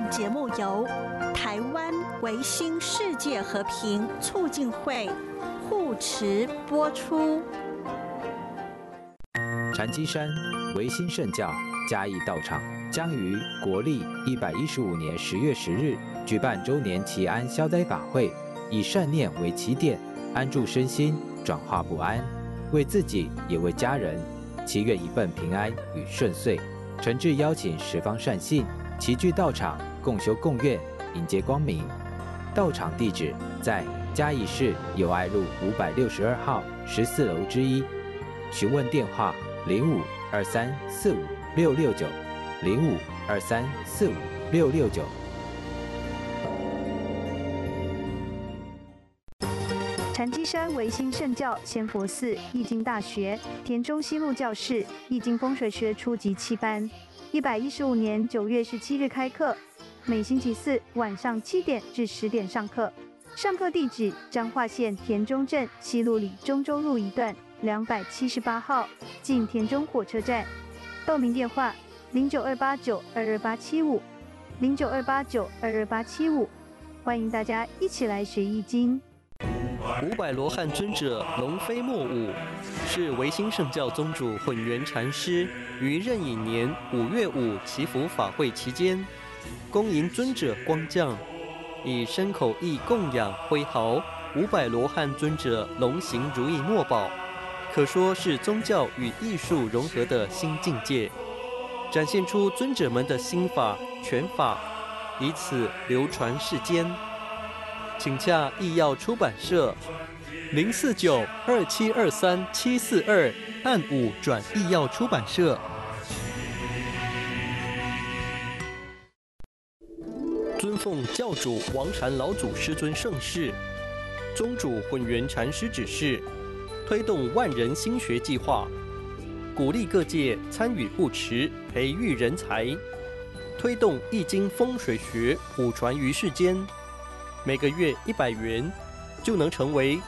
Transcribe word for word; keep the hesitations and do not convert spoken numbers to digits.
节目由台湾维新世界和平促进会护持播出。 禅机山维新圣教嘉义道场将于国历一百一十五年十月十日举办周年祈安消灾法会，以善念为起点，安住身心，转化不安，为自己也为家人，祈愿一份平安与顺遂。诚挚邀请十方善信齐聚道场，共修共愿，迎接光明。道场地址在嘉义市友爱路五百六十二号十四楼之一，询问电话零五二三四五六六九零五二三四五六六九。 禅机山维新圣教仙佛寺易经大学田中西路教室易经风水学初级七班，一百一十五年九月十七日开课，每星期四晚上七点至十点上课。上课地址：彰化县田中镇西路里中州路一段两百七十八号，近田中火车站。报名电话：零九二八九二二八七五零九二八九二二八七五。欢迎大家一起来学易经。 五百罗汉尊者龙飞莫舞，是维新圣教宗主混元禅师于壬寅年五月五祈福法会期间，恭迎尊者光降，以身口意供养挥毫五百罗汉尊者龙行如意墨宝，可说是宗教与艺术融合的新境界，展现出尊者们的心法拳法，以此流传世间。请洽易药出版社零四九二七二三七四二，按五转易药出版社。尊奉教主王禅老祖师尊盛世，宗主混元禅师指示，推动万人心学计划，鼓励各界参与护持，培育人才，推动易经风水学普传于世间。每个月一百元，就能成为